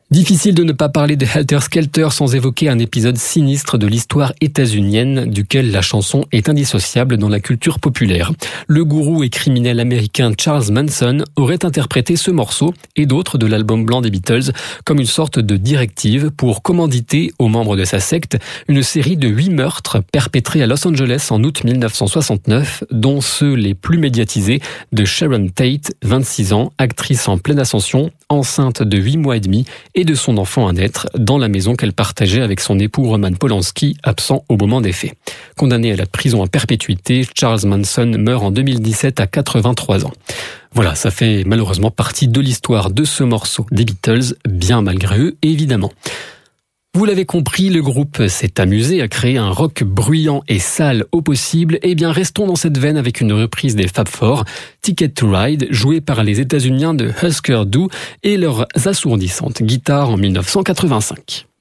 Difficile de ne pas parler de Helter Skelter sans évoquer un épisode sinistre de l'histoire états-unienne duquel la chanson est indissociable dans la culture populaire. Le gourou et criminel américain Charles Manson aurait interprété ce morceau et d'autres de l'album blanc des Beatles comme une sorte de directive pour commanditer aux membres de sa secte une série de 8 meurtres perpétrés à Los Angeles en août 1969, dont ceux les plus médiatisés de Sharon Tate, 26 ans, actrice en pleine ascension, enceinte de 8 mois et demi, et de son enfant à naître dans la maison qu'elle partageait avec son époux Roman Polanski, absent au moment des faits. Condamné à la prison à perpétuité, Charles Manson meurt en 2017 à 83 ans. Voilà, ça fait malheureusement partie de l'histoire de ce morceau des Beatles, bien malgré eux, évidemment. Vous l'avez compris, le groupe s'est amusé à créer un rock bruyant et sale au possible. Eh bien, restons dans cette veine avec une reprise des Fab Four, Ticket to Ride, jouée par les États-Uniens de Husker Du et leurs assourdissantes guitares en 1985.